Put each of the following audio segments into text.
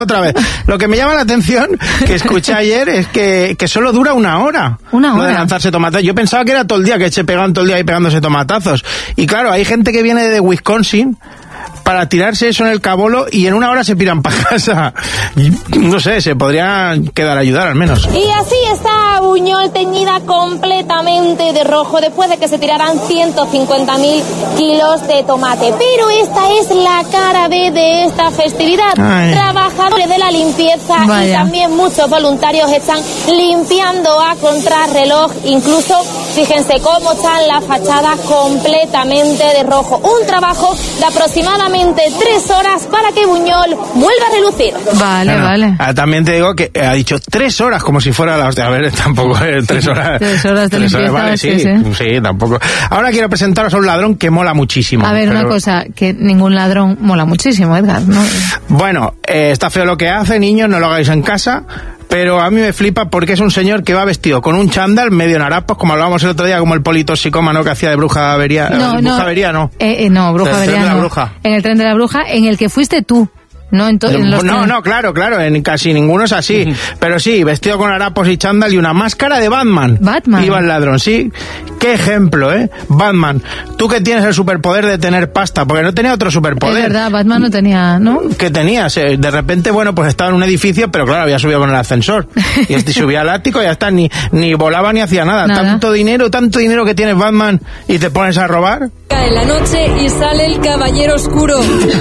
Otra vez. Lo que me llama la atención, que escuché ayer, es que solo dura una hora. Una hora. Lo de lanzarse tomatazos. Yo pensaba que era todo el día, que se pegaban todo el día ahí pegándose tomatazos. Y claro, hay gente que viene de Wisconsin para tirarse eso en el cabolo y en una hora se piran para casa. No sé, se podría quedar a ayudar al menos. Y así está Buñol teñida completamente de rojo después de que se tiraran 150.000 kilos de tomate. Pero esta es la cara B de esta festividad. Ay. Trabajadores de la limpieza y también muchos voluntarios están limpiando a contrarreloj. Incluso, fíjense cómo están las fachadas completamente de rojo. Un trabajo de aproximadamente 3 horas para que Buñol vuelva a relucir. Vale. También te digo que ha dicho 3 horas como si fuera la hostia. A ver, tampoco 3 horas. 3 horas de limpieza, vale, sí, tampoco. Ahora quiero presentaros a un ladrón que mola muchísimo. A ver, una cosa, que ningún ladrón mola muchísimo, Edgar, ¿no? Bueno, está feo lo que hace, niños, no lo hagáis en casa. Pero a mí me flipa porque es un señor que va vestido con un chándal medio en harapos, como hablábamos el otro día, como el politoxicómano que hacía de bruja avería. Bruja avería, ¿no? Bruja avería, no. En el tren de la bruja, en el que fuiste tú. No, claro, en casi ninguno es así. Pero sí, vestido con harapos y chándal y una máscara de Batman. Iba el ladrón, sí. Qué ejemplo, ¿eh? Batman, tú que tienes el superpoder de tener pasta, porque no tenía otro superpoder. Es verdad, Batman no tenía, ¿no? ¿Qué tenías? De repente, bueno, pues estaba en un edificio, pero claro, había subido con el ascensor. Y subía al ático y ya está, ni volaba ni hacía nada. Tanto dinero que tienes, Batman, y te pones a robar. Cae la noche y sale el Caballero Oscuro.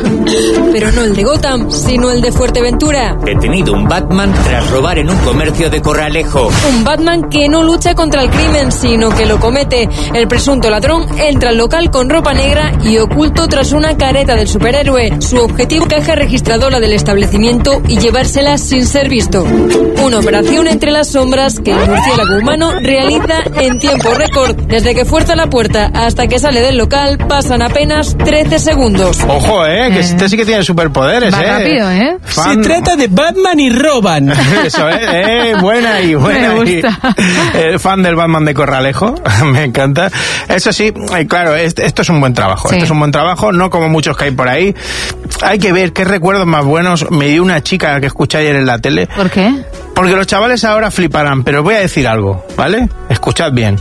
Pero no el de Gotham, sino el de Fuerteventura. Detenido un Batman tras robar en un comercio de Corralejo. Un Batman que no lucha contra el crimen, sino que lo comete. El presunto ladrón entra al local con ropa negra y oculto tras una careta del superhéroe. Su objetivo, caja registradora del establecimiento y llevársela sin ser visto. Una operación entre las sombras que el murciélago humano realiza en tiempo récord. Desde que fuerza la puerta hasta que sale del local pasan apenas 13 segundos. Ojo, que este sí que tiene superpoderes, va rápido, Se trata de Batman y roban. Eso, buena. Me gusta. El fan del Batman de Corralejo, me encanta. Eso sí, claro, esto es un buen trabajo. Sí. Esto es un buen trabajo, no como muchos que hay por ahí. Hay que ver qué recuerdos más buenos me dio una chica que escuché ayer en la tele. ¿Por qué? Porque los chavales ahora fliparán, pero os voy a decir algo, ¿vale? Escuchad bien.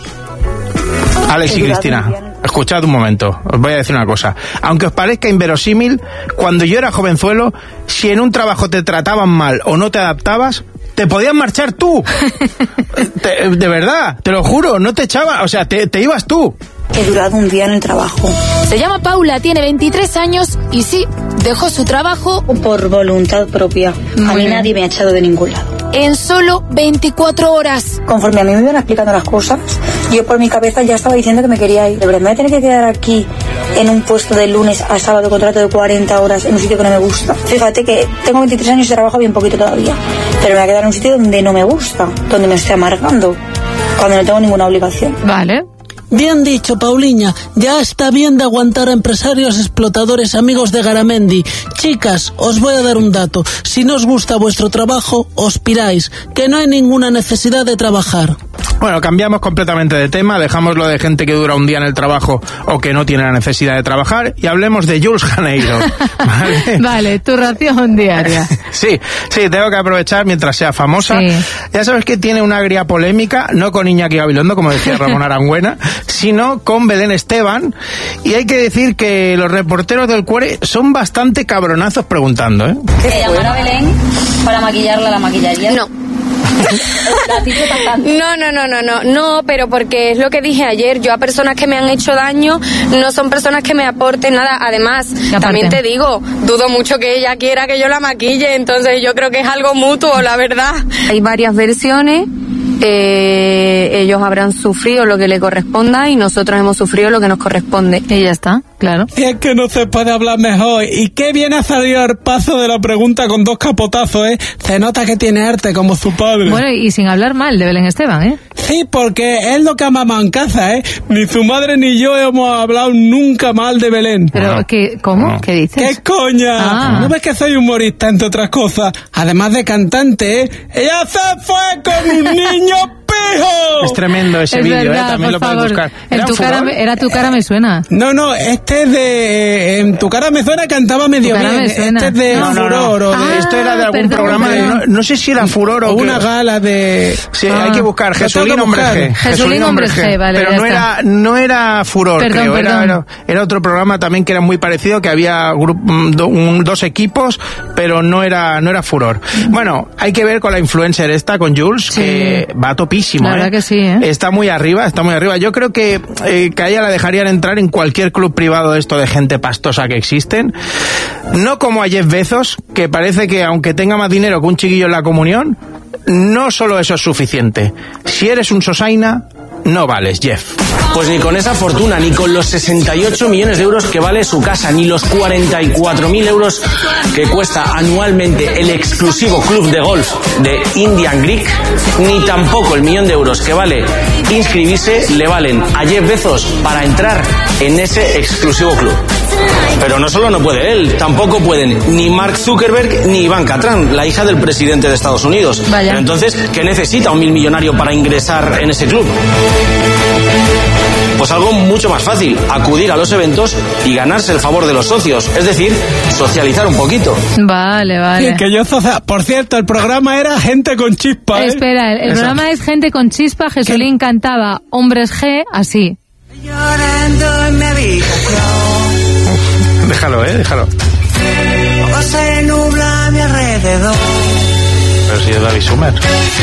Alex y Cristina, escuchad un momento, os voy a decir una cosa. Aunque os parezca inverosímil, cuando yo era jovenzuelo, si en un trabajo te trataban mal o no te adaptabas, te podías marchar tú. De verdad, te lo juro, no te echaban, o sea, te ibas tú. He durado un día en el trabajo. Se llama Paula, tiene 23 años y sí, dejó su trabajo por voluntad propia. A mí nadie me ha echado de ningún lado. En solo 24 horas. Conforme a mí me iban explicando las cosas, yo por mi cabeza ya estaba diciendo que me quería ir. De verdad, me voy a tener que quedar aquí en un puesto de lunes a sábado, contrato de 40 horas, en un sitio que no me gusta. Fíjate que tengo 23 años y trabajo bien poquito todavía, pero me voy a quedar en un sitio donde no me gusta, donde me estoy amargando, cuando no tengo ninguna obligación. Vale. Bien dicho, Pauliña. Ya está bien de aguantar a empresarios explotadores amigos de Garamendi. Chicas, os voy a dar un dato. Si no os gusta vuestro trabajo, os piráis, que no hay ninguna necesidad de trabajar. Bueno, cambiamos completamente de tema, dejamos lo de gente que dura un día en el trabajo o que no tiene la necesidad de trabajar y hablemos de Jules Janeiro. Vale, tu ración diaria. Sí, tengo que aprovechar mientras sea famosa. Sí. Ya sabes que tiene una agria polémica, no con Iñaki Gabilondo, como decía Ramón Arangüena, sino con Belén Esteban. Y hay que decir que los reporteros del Cuore son bastante cabronazos preguntando, ¿eh? ¿Qué llamar a Belén para maquillarla a la maquillaría? No. No, pero porque es lo que dije ayer, yo a personas que me han hecho daño no son personas que me aporten nada. Además, también te digo, dudo mucho que ella quiera que yo la maquille, entonces yo creo que es algo mutuo, la verdad. Hay varias versiones. Ellos habrán sufrido lo que le corresponda y nosotros hemos sufrido lo que nos corresponde. Y ya está, claro. Y es que no se puede hablar mejor. Y qué bien ha salido el paso de la pregunta con 2 capotazos, ¿eh? Se nota que tiene arte como su padre. Bueno, y sin hablar mal de Belén Esteban, ¿eh? Sí, porque es lo que amamos en casa, ¿eh? Ni su madre ni yo hemos hablado nunca mal de Belén. Pero, ¿cómo? ¿Qué dices? ¡Qué coña! ¿No ves que soy humorista, entre otras cosas? Además de cantante, ¿eh? Ella se fue con un niño Es tremendo ese vídeo, también lo puedes buscar. Era Tu cara me suena. No, este es de... En Tu cara me suena cantaba medio bien. Este es de Furor. Esto era de algún programa de... No sé si era Furor o una gala de... Sí, hay que buscar Jesulín Hombre G. Jesulín Hombre G, vale. Pero no era Furor, creo. Era otro programa también que era muy parecido, que había dos equipos, pero no era Furor. Bueno, hay que ver con la influencer esta, con Jules, que va topísimo. La verdad que sí, Está muy arriba. Yo creo que a ella la dejarían entrar en cualquier club privado de esto de gente pastosa que existen. No como a Jeff Bezos, que parece que aunque tenga más dinero que un chiquillo en la comunión, no solo eso es suficiente. Si eres un sosaina, no vales, Jeff. Pues ni con esa fortuna, ni con los 68 millones de euros que vale su casa, ni los 44.000 euros que cuesta anualmente el exclusivo club de golf de Indian Creek, ni tampoco el 1.000.000 de euros que vale inscribirse le valen a Jeff Bezos para entrar en ese exclusivo club. Pero no solo no puede él, tampoco pueden ni Mark Zuckerberg ni Ivanka Trump, la hija del presidente de Estados Unidos. Vaya. Pero entonces, ¿qué necesita un millonario para ingresar en ese club? Pues algo mucho más fácil, acudir a los eventos y ganarse el favor de los socios, es decir, socializar un poquito. Vale. Que yo, por cierto, el programa era Gente con Chispa. Espera, el programa es Gente con Chispa. Jesulín cantaba Hombres G así. Llorando en mi habitación. Déjalo. Se nubla a mi alrededor. Pero si es David Sumer.